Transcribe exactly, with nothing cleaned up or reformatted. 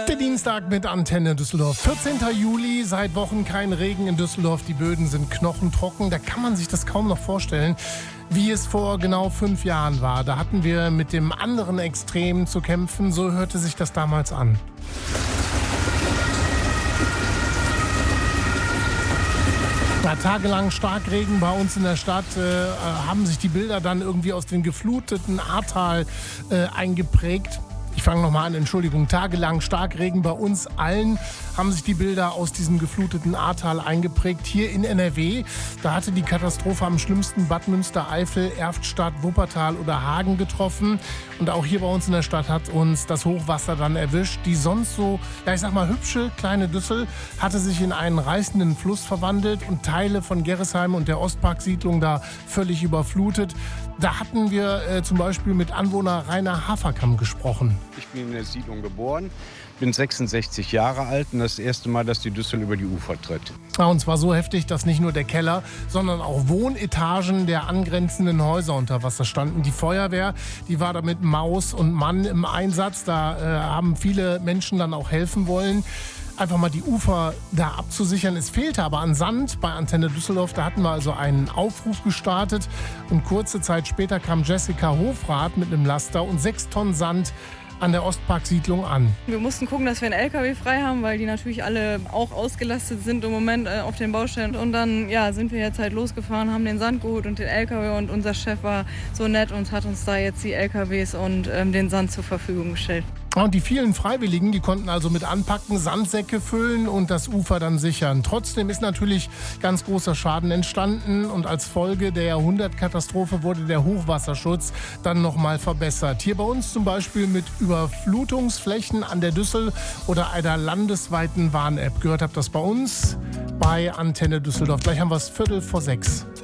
Der Dienstag mit Antenne Düsseldorf. vierzehnten Juli, seit Wochen kein Regen in Düsseldorf. Die Böden sind knochentrocken. Da kann man sich das kaum noch vorstellen, wie es vor genau fünf Jahren war. Da hatten wir mit dem anderen Extrem zu kämpfen. So hörte sich das damals an. Na, tagelang Starkregen bei uns in der Stadt, äh, haben sich die Bilder dann irgendwie aus dem gefluteten Ahrtal äh, eingeprägt. Ich fange nochmal an, Entschuldigung, tagelang Starkregen bei uns allen haben sich die Bilder aus diesem gefluteten Ahrtal eingeprägt. Hier in N R W, da hatte die Katastrophe am schlimmsten Bad Münstereifel, Erftstadt, Wuppertal oder Hagen getroffen. Und auch hier bei uns in der Stadt hat uns das Hochwasser dann erwischt. Die sonst so, ja ich sag mal, hübsche kleine Düssel hatte sich in einen reißenden Fluss verwandelt und Teile von Gerresheim und der Ostpark-Siedlung da völlig überflutet. Da hatten wir äh, zum Beispiel mit Anwohner Rainer Haferkamp gesprochen. Ich bin in der Siedlung geboren, bin sechsundsechzig Jahre alt und das erste Mal, dass die Düssel über die Ufer tritt. Ja, und zwar so heftig, dass nicht nur der Keller, sondern auch Wohnetagen der angrenzenden Häuser unter Wasser standen. Die Feuerwehr, die war da mit Maus und Mann im Einsatz. Da äh, haben viele Menschen dann auch helfen wollen, einfach mal die Ufer da abzusichern. Es fehlte aber an Sand bei Antenne Düsseldorf. Da hatten wir also einen Aufruf gestartet. Und kurze Zeit später kam Jessica Hofrath mit einem Laster und sechs Tonnen Sand an der Ostpark-Siedlung an. Wir mussten gucken, dass wir einen L K W frei haben, weil die natürlich alle auch ausgelastet sind im Moment äh, auf den Baustellen. Und dann ja, sind wir jetzt halt losgefahren, haben den Sand geholt und den L K W. Und unser Chef war so nett und hat uns da jetzt die L K Ws und ähm, den Sand zur Verfügung gestellt. Und die vielen Freiwilligen, die konnten also mit anpacken, Sandsäcke füllen und das Ufer dann sichern. Trotzdem ist natürlich ganz großer Schaden entstanden und als Folge der Jahrhundertkatastrophe wurde der Hochwasserschutz dann nochmal verbessert. Hier bei uns zum Beispiel mit Überflutungsflächen an der Düssel oder einer landesweiten Warn-App. Gehört habt das bei uns bei Antenne Düsseldorf. Gleich haben wir es Viertel vor sechs.